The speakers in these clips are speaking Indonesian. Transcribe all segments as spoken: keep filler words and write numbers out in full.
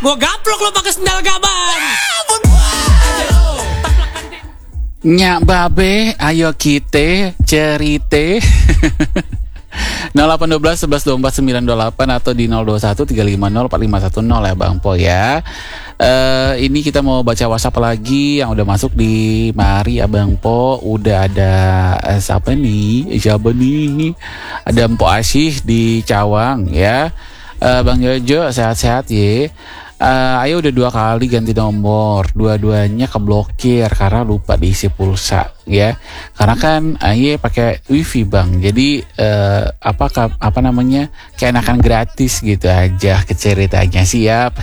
Gua gaplok lo pakai sendal gaban. Nyak babe, ayo kita cerite. nol delapan satu dua sebelas dua empat sembilan dua delapan atau di nol dua satu tiga lima nol empat lima satu nol ya Bang Po ya. Uh, ini kita mau baca WhatsApp lagi yang udah masuk di mari ya Bang Po. Udah ada uh, siapa nih? Siapa nih? Ada Mpo Asyih di Cawang ya. Uh, Bang Jojo sehat-sehat ya. Uh, ayo udah dua kali ganti nomor, dua-duanya keblokir karena lupa diisi pulsa ya. Karena kan ayo pakai wifi Bang, jadi uh, apa apa namanya keenakan gratis gitu aja keceritanya. Siap.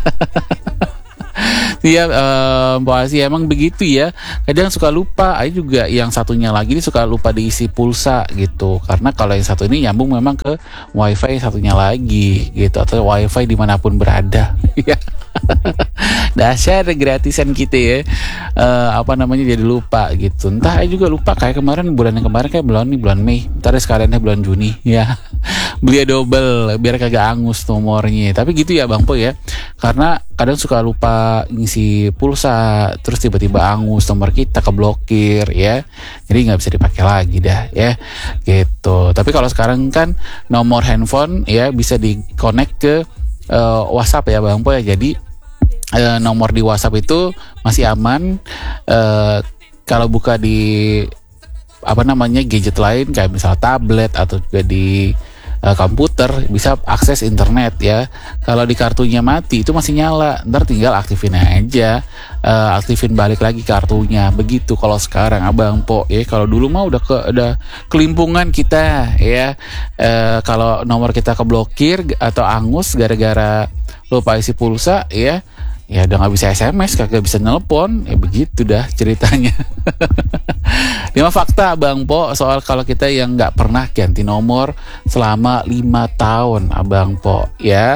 Siap, uh, Mbak Asyih emang begitu ya. Kadang suka lupa. Ayo juga yang satunya lagi ini suka lupa diisi pulsa gitu. Karena kalau yang satu ini nyambung memang ke wifi satunya lagi gitu, atau wifi dimanapun berada. Dahsyat gratisan kita ya. Uh, apa namanya jadi lupa gitu. Entah ayo juga lupa kayak kemarin, bulan yang kemarin kayak bulan ini bulan Mei. Ntar sekaliannya bulan Juni ya. Beli double biar kagak angus nomornya. Tapi gitu ya Bang Po ya. Karena kadang suka lupa ngisi pulsa, terus tiba-tiba angus nomor kita keblokir ya. Jadi nggak bisa dipakai lagi dah ya. Gitu. Tapi kalau sekarang kan nomor handphone ya bisa di-connect ke uh, WhatsApp ya Bang Po ya. Jadi uh, nomor di WhatsApp itu masih aman. Uh, kalau buka di apa namanya gadget lain kayak misal tablet atau juga di uh, komputer bisa akses internet ya. Kalau di kartunya mati itu masih nyala, ntar tinggal aktifin aja, uh, aktifin balik lagi kartunya. Begitu kalau sekarang Abang Po ya. Kalau dulu mah udah ke udah kelimpungan kita ya. Uh, kalau nomor kita keblokir atau angus gara-gara lupa isi pulsa ya. Ya udah gak bisa S M S, kagak bisa nelpon. Ya begitu dah ceritanya. Lima fakta Abang Po soal kalau kita yang gak pernah ganti nomor selama lima tahun Abang Po ya.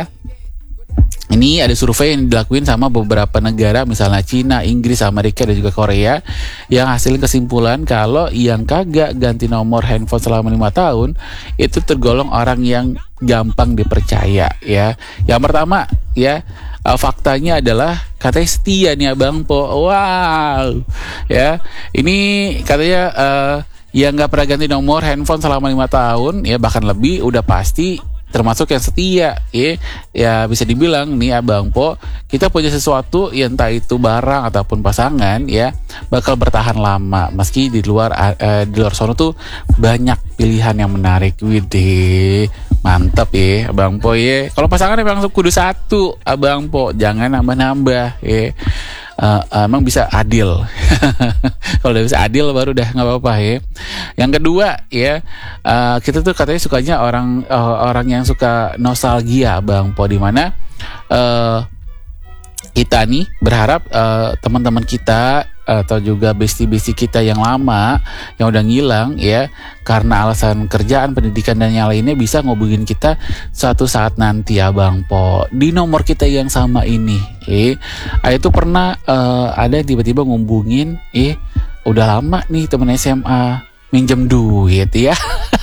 Ini ada survei yang dilakuin sama beberapa negara, misalnya Cina, Inggris, Amerika, dan juga Korea, yang hasilin kesimpulan kalau yang kagak ganti nomor handphone selama lima tahun itu tergolong orang yang gampang dipercaya ya. Yang pertama ya, uh, faktanya adalah katanya setia nih Abang Po. Wow ya, ini katanya uh, yang nggak pernah ganti nomor handphone selama lima tahun ya, bahkan lebih, udah pasti termasuk yang setia ya. Ya bisa dibilang nih Abang Po, kita punya sesuatu ya, entah itu barang ataupun pasangan ya, bakal bertahan lama meski di luar uh, di luar sono tuh banyak pilihan yang menarik. Widih, mantap ya Abang Po ya. Kalau pasangan emang kudu satu Abang Po, jangan nambah-nambah ya. Uh, uh, emang bisa adil. Kalau udah bisa adil baru dah nggak apa-apa ya. Yang kedua ya, uh, kita tuh katanya sukanya orang uh, orang yang suka nostalgia Bang Po, di mana uh, kita nih berharap uh, teman-teman kita atau juga bestie-bestie kita yang lama yang udah ngilang ya, karena alasan kerjaan, pendidikan dan yang lainnya, bisa ngobongin kita suatu saat nanti ya Bang Po di nomor kita yang sama ini. Eh, itu pernah uh, ada yang tiba-tiba ngumbungin, eh udah lama nih temen S M A minjem duit ya.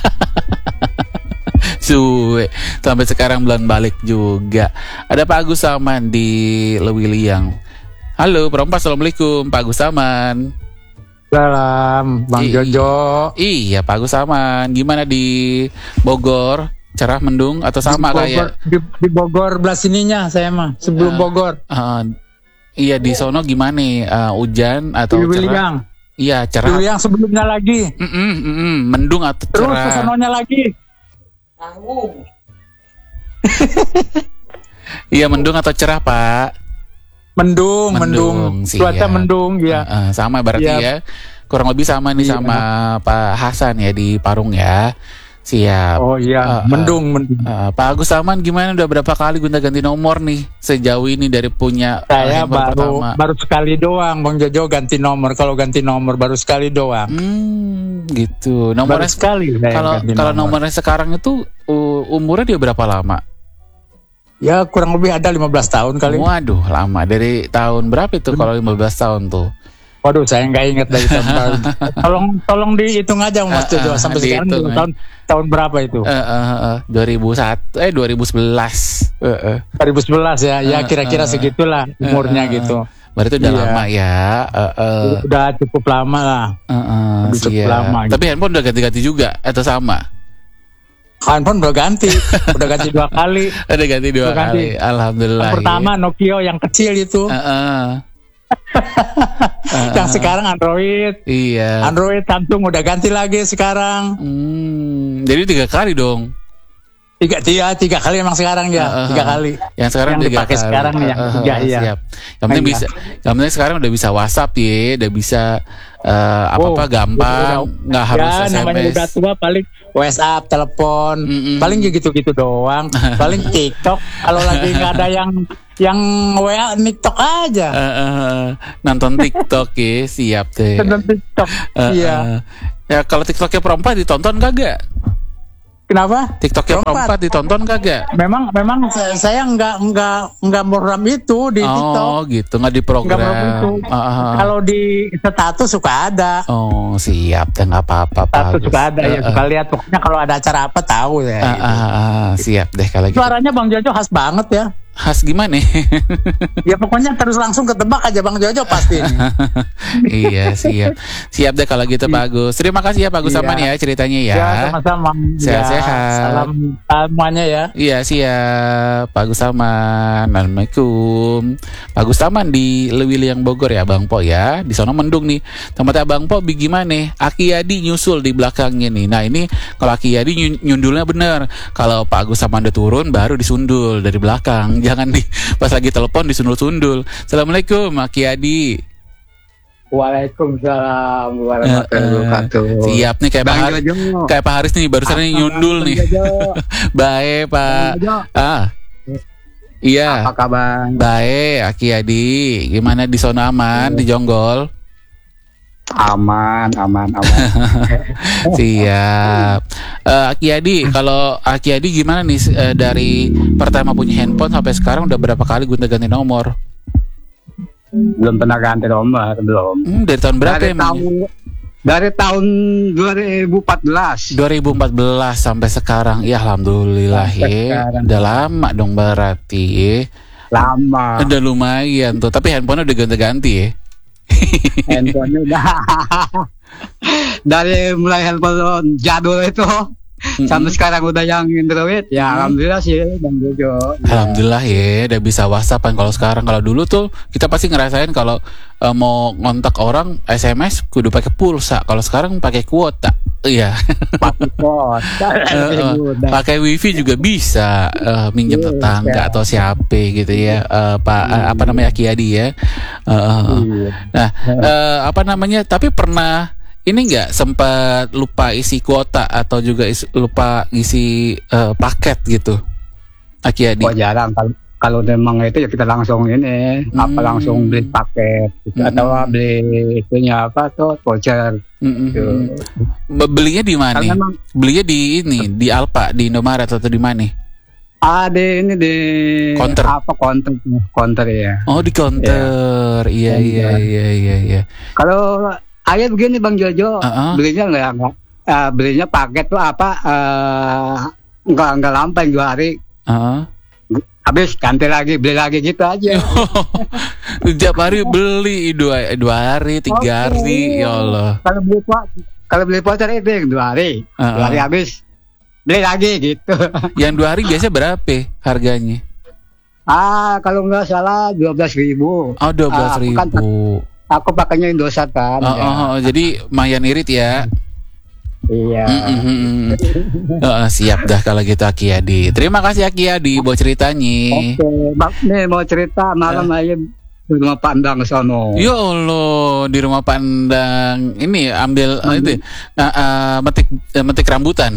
Suwe, sampai sekarang belum balik juga. Ada Pak Agus Saman di Lewiliang. Halo, perempat, assalamualaikum Pak Agus Saman. Salam Bang I- Jojo. Iya Pak Agus Saman, gimana di Bogor? Cerah, mendung atau sama di Bogor, kayak di, di Bogor belah sininya saya mah sebelum uh, Bogor. Uh, iya di sono gimana nih? Uh, hujan atau di cerah? Wiliang. Iya cerah. Di Wiliang sebelumnya lagi. Mm-mm, mm-mm. Mendung atau cerah? Terus kesononya lagi. Tanggung. Iya mendung atau cerah Pak? Mendung, mendung, mendung cuaca mendung ya. Uh, uh, sama berarti ya. ya. Kurang lebih sama nih iya. Sama Pak Hasan ya di Parung ya. Siap. Oh iya, uh, mendung, uh, mendung. Uh, Pak Agus Saman gimana, udah berapa kali gonta-ganti nomor nih sejauh ini dari punya saya baru pertama? Baru sekali doang Bang Jojo ganti nomor. Kalau ganti nomor baru sekali doang. Hmm, gitu. Nomornya baru sekali. Kalau kalau nomor. nomornya sekarang itu uh, umurnya dia berapa lama? Ya kurang lebih ada lima belas tahun kali. Waduh, lama. Dari tahun berapa itu kalau lima belas tahun tuh? Waduh, saya nggak ingat dari tahun. tolong tolong dihitung aja Mas Uh, Jojo uh, sampai sekarang dihitung, tahun tahun berapa itu? Uh, uh, uh, dua ribu satu eh dua ribu sebelas. Uh, uh. dua ribu sebelas ya. Ya Uh, kira-kira uh, segitulah umurnya uh, uh, gitu. Berarti udah Iya. lama ya. Uh, uh. Udah cukup lama lah. Uh, uh, Udah cukup siap. lama, gitu. Tapi handphone udah ganti-ganti juga atau sama? Handphone udah ganti, udah ganti dua kali. Udah ganti dua Udah ganti. kali. Alhamdulillah. Yang pertama Nokia yang kecil itu, Uh, uh. yang sekarang Android. Iya. Android Samsung udah ganti lagi sekarang. Hmm, jadi tiga kali dong. Tiga, tiga, tiga kali emang sekarang ya, Uh, uh, tiga uh. kali. Yang sekarang Yang tiga dipakai kali. sekarang nih, yang Uh, uh, ketiga, uh, iya. Siap. Yang penting Iya. bisa, yang penting sekarang udah bisa WhatsApp ya, udah bisa uh, apa-apa Oh, gampang, udah- nggak harus ya, S M namanya S. udah tua paling WhatsApp, telepon, Mm-mm. paling gitu-gitu doang. Paling TikTok. Kalau lagi nggak ada yang yang W A, TikTok aja. Uh, uh, uh, nonton TikTok ya, siap deh. Nonton TikTok. Uh, Iya. uh. Ya kalau TikToknya perempat ditonton kagak? Kenapa? TikToknya Perempat. perempat ditonton kagak? Memang memang saya, saya nggak nggak nggak program itu di TikTok. Oh gitu, nggak Nggak program itu. diprogram. Uh, uh, uh. Kalau di status suka ada. Oh siap deh, nggak apa-apa. Status bagus. suka ada ya, Uh, uh. suka lihat. Pokoknya kalau ada acara apa tahu ya. Ah, gitu. ah, ah, siap deh kalau gitu. Suaranya Bang Jojo khas banget ya. Khas gimana? Ya pokoknya terus langsung ketebak aja Bang Jojo pasti ini. Iya siap. Siap deh kalau gitu bagus. Terima kasih ya Pak Gus Iya. Saman ya ceritanya ya. Ya sama-sama. Sehat-sehat. Ya, salam semuanya ya. Iya siap Pak Gus Saman. Assalamualaikum. Pak Gus Saman di Lewiliang Bogor ya Bang Po ya. Di sana mendung nih. Tempatnya Bang Po gimana? Aki Yadi nyusul di belakangnya nih. Nah ini kalau Aki Yadi nyun- nyundulnya bener. Kalau Pak Gus Saman udah turun baru disundul dari belakang. Jangan di pas lagi telepon disundul-sundul. Assalamualaikum Aki Yadi. Waalaikumsalam warahmatullahi Eh, eh, wabarakatuh. siap nih kayak Pak Bang Haris, Jojo. kayak Pak Haris nih barusan nih nyundul nih. Baik Pak. Ah. Iya. Apa kabar? Baik Aki Yadi. Gimana di zona aman di Jonggol? Aman, aman, aman. Siap. Eh, Aki Yadi, kalau Aki Yadi gimana nih eh, dari pertama punya handphone sampai sekarang udah berapa kali gonta-ganti nomor? Belum pernah ganti nomor, belum. Hmm, dari tahun berapa Dari emang? tahun dari tahun dua ribu empat belas. dua ribu empat belas sampai sekarang. Ya alhamdulillah Sampai ya. sekarang. Udah lama dong berarti ya. Lama. Udah lumayan tuh, tapi handphone udah ganti-ganti ya. Handphone udah. Dari mulai handphone jadul itu sampai sekarang udah yang Android. Ya Mm. alhamdulillah sih Bang Jojo. Alhamdulillah ya, udah bisa WhatsApp kan kalau sekarang. Kalau dulu tuh kita pasti ngerasain kalau eh, mau ngontak orang S M S kudu pakai pulsa. Kalau sekarang pakai kuota. Iya. Pakai pos. Eh, eh, pakai wifi juga bisa eh, minjem Iya, tetangga bisa. atau siapa gitu ya. Eh, Pak eh, apa namanya Aki Yadi ya. Eh, eh, eh. Nah, eh, apa namanya? Tapi pernah ini nggak sempat lupa isi kuota atau juga is- lupa isi eh, paket gitu, Aki Yadi? Oh jarang kalau kalau memang itu ya kita langsung ini apa Hmm. langsung beli paket gitu. Hmm. Atau beli itunya apa tuh voucher Mm-mm. gitu. Be- Belinya di mana? Karena memang Belinya di ini, di Alfa, di Indomaret atau di mana? ada ini di Counter. apa counter counter ya. Oh, di counter. Iya, iya, Counter. iya, iya, iya. Kalau ayah begini Bang Jojo, Uh-uh. belinya nggak nggak eh, belinya paket tuh apa eh, nggak nggak lampai dua hari Heeh. habis ganti lagi beli lagi gitu aja. Tiap hari beli dua dua hari, tiga Oke. hari, ya Allah. Kalau beli po- kalau beli voucher itu dua hari, Uh-uh. dua hari habis beli lagi gitu. Yang dua hari biasanya berapa harganya? Ah kalau nggak salah dua belas ribu. Oh, dua belas Ah, aku kan ribu. Aku pakainya Indosat kan. Oh, ya. oh, oh, jadi mayan irit ya. Iya. Mm, mm, mm, mm. Oh, siap dah kalau gitu Aki Yadi. Terima kasih Aki Yadi buat ceritanya. Oke, Bang, nih mau cerita malam aja di rumah pandang sono. Ya Allah, di rumah pandang ini ambil eh, itu nah, eh, metik eh, metik rambutan.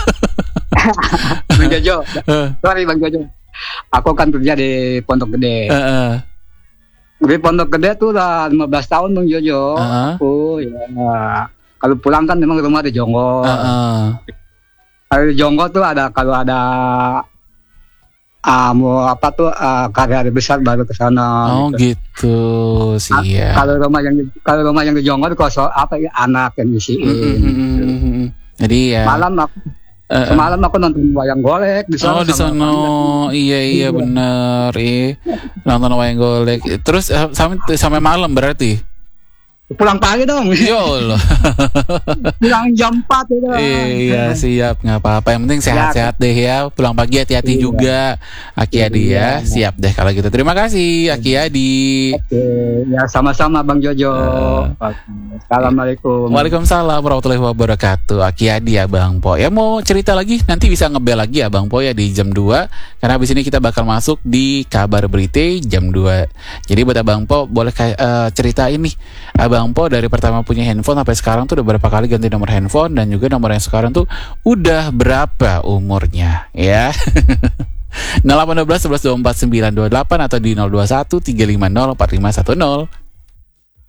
Bang Jojo, Eh, sorry Bang Jojo. Aku kan kerja di Pondok Gede. eh, eh. Di Pondok Gede tuh udah lima belas tahun Bang Jojo. Uh-uh. Oh ya. Kalau pulang kan memang rumah di Jonggol. Eh, eh. Kalau di Jonggol tuh ada kalau ada ah, mau apa tuh ah, karya besar baru ke sana. Oh gitu, Ah, siap. Kalau rumah yang kalau rumah yang di Jonggol kosong apa ya anak yang isiin. Mm, mm, mm, mm, mm. Jadi ya. Malam aku eh, eh. semalam aku nonton wayang golek di sana. Oh di sama sono, teman. iya iya bener, iya nonton wayang golek. Terus eh, sampai sampai malam berarti. Pulang pagi dong. Ya Allah. Pulang jam empat itu. Iya siap, nggak apa-apa. Yang penting sehat-sehat deh ya. Pulang pagi hati-hati Iya. juga, Aki Adi ya. Siap deh kalau gitu. Terima kasih Aki Adi. Oke, ya sama-sama Bang Jojo. Eh. Oke, Assalamualaikum. Waalaikumsalam warahmatullahi wabarakatuh. Aki Adi ya Bang Po. Ya mau cerita lagi nanti bisa ngebel lagi ya Bang Po ya di jam dua. Karena habis ini kita bakal masuk di kabar berita jam dua. Jadi buat Abang Po boleh kayak eh, cerita ini. Abang Po dari pertama punya handphone sampai sekarang tuh udah berapa kali ganti nomor handphone, dan juga nomor yang sekarang tuh udah berapa umurnya ya. nol delapan satu dua sebelas dua empat sembilan dua delapan atau di nol dua satu tiga lima nol empat lima satu nol.